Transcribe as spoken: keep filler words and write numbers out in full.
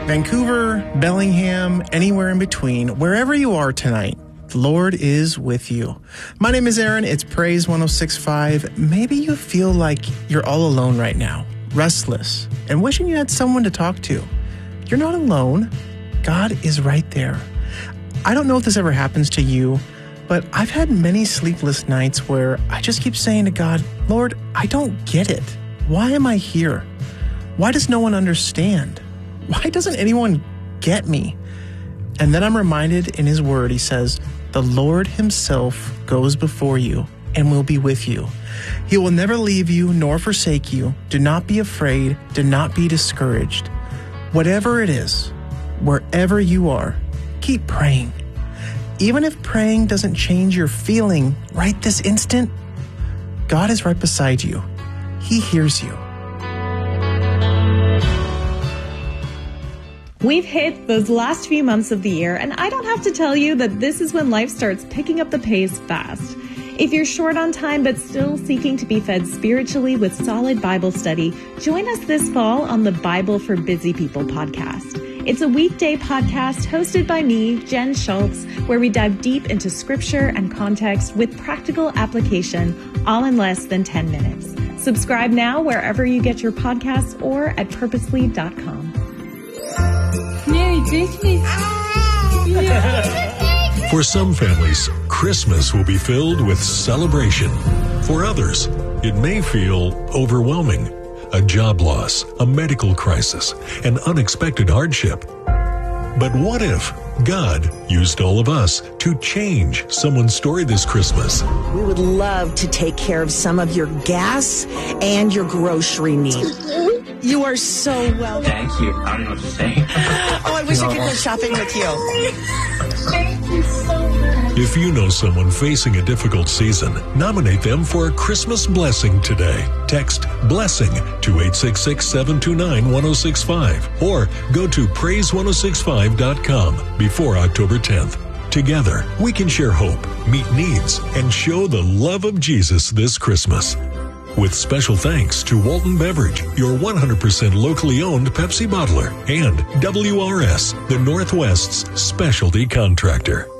Vancouver, Bellingham, anywhere in between, wherever you are tonight, the Lord is with you. My name is Aaron. It's Praise one oh six point five. Maybe you feel like you're all alone right now, restless, and wishing you had someone to talk to. You're not alone. God is right there. I don't know if this ever happens to you, but I've had many sleepless nights where I just keep saying to God, Lord, I don't get it. Why am I here? Why does no one understand? Why doesn't anyone get me? And then I'm reminded in his word, he says, the Lord himself goes before you and will be with you. He will never leave you nor forsake you. Do not be afraid. Do not be discouraged. Whatever it is, wherever you are, keep praying. Even if praying doesn't change your feeling right this instant, God is right beside you. He hears you. We've hit those last few months of the year, and I don't have to tell you that this is when life starts picking up the pace fast. If you're short on time but still seeking to be fed spiritually with solid Bible study, join us this fall on the Bible for Busy People podcast. It's a weekday podcast hosted by me, Jen Schultz, where we dive deep into scripture and context with practical application, all in less than ten minutes. Subscribe now wherever you get your podcasts or at purposely dot com. Merry Christmas. For some families, Christmas will be filled with celebration. For others, it may feel overwhelming. A job loss, a medical crisis, an unexpected hardship. But what if God used all of us to change someone's story this Christmas? We would love to take care of some of your gas and your grocery needs. You are so welcome. Thank you. I don't know what to say. Oh, I wish I could go shopping with you. Thank you so much. If you know someone facing a difficult season, nominate them for a Christmas blessing today. Text BLESSING to eight six six, seven two nine, one oh six five or go to praise one oh six five dot com before October tenth. Together, we can share hope, meet needs, and show the love of Jesus this Christmas. With special thanks to Walton Beverage, your one hundred percent locally owned Pepsi bottler, and W R S, the Northwest's specialty contractor.